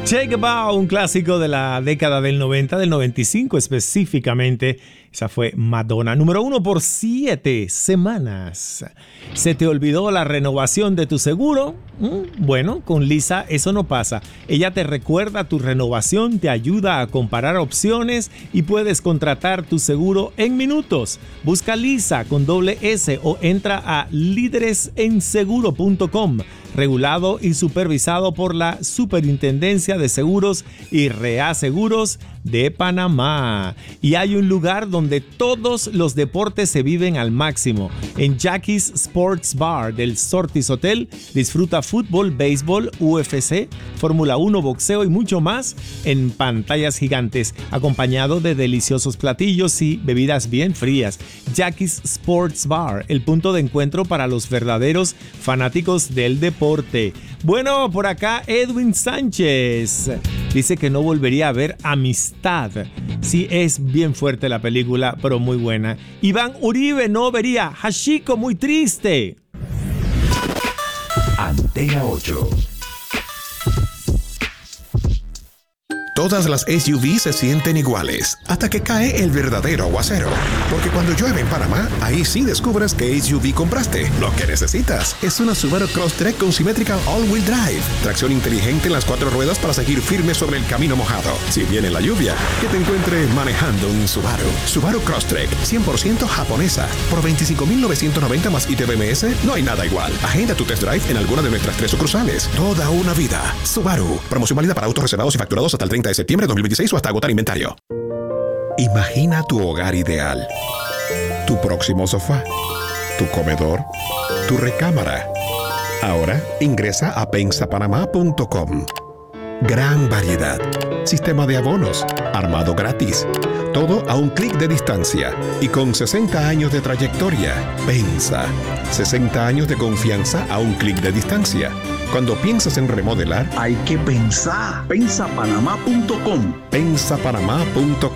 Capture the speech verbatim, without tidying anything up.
Shake a Bow, un clásico de la década del noventa, del noventa y cinco específicamente. Esa fue Madonna. Número uno por siete semanas. ¿Se te olvidó la renovación de tu seguro? Bueno, con Lisa eso no pasa. Ella te recuerda tu renovación, te ayuda a comparar opciones y puedes contratar tu seguro en minutos. Busca Lisa con doble S o entra a líderes en seguro punto com. Regulado y supervisado por la Superintendencia de Seguros y Reaseguros de Panamá. Y hay un lugar donde todos los deportes se viven al máximo. En Jackie's Sports Bar del Sortis Hotel disfruta fútbol, béisbol, U F C, Fórmula uno, boxeo y mucho más en pantallas gigantes, acompañado de deliciosos platillos y bebidas bien frías. Jackie's Sports Bar, el punto de encuentro para los verdaderos fanáticos del deporte. Bueno, por acá Edwin Sánchez dice que no volvería a ver Amistad. Sí, es bien fuerte la película, pero muy buena. Iván Uribe no vería Hachiko, muy triste. Antena ocho. Todas las S U V se sienten iguales hasta que cae el verdadero aguacero. Porque cuando llueve en Panamá, ahí sí descubres qué S U V compraste. Lo que necesitas es una Subaru Crosstrek con Symmetrical All-Wheel Drive. Tracción inteligente en las cuatro ruedas para seguir firme sobre el camino mojado. Si viene la lluvia, que te encuentre manejando un Subaru. Subaru Crosstrek, cien por ciento japonesa. Por veinticinco mil novecientos noventa más I T B M S, no hay nada igual. Agenda tu test drive en alguna de nuestras tres sucursales. Toda una vida. Subaru. Promoción válida para autos reservados y facturados hasta el treinta de septiembre de dos mil veintiséis o hasta agotar inventario. Imagina tu hogar ideal. Tu próximo sofá. Tu comedor. Tu recámara. Ahora ingresa a pensa panamá punto com. Gran variedad. Sistema de abonos. Armado gratis. Todo a un clic de distancia. Y con sesenta años de trayectoria. Pensa. sesenta años de confianza a un clic de distancia. Cuando piensas en remodelar, hay que pensar. pensa panamá punto com. pensa panamá punto com.